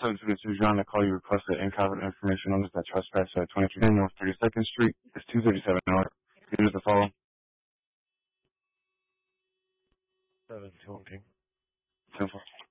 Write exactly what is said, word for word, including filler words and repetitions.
seven two two, John, I call you requested incompetent information on this that trespass at twenty-three North thirty-second Street. It's two thirty-seven hour. Here's the follow. seven twenty. Simple.